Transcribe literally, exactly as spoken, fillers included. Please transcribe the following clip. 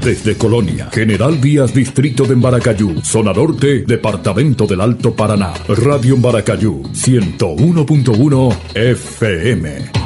Desde Colonia, General Vías, Distrito de Embaracayú, Zona Norte, Departamento del Alto Paraná. Radio Embaracayú, ciento uno punto uno F M.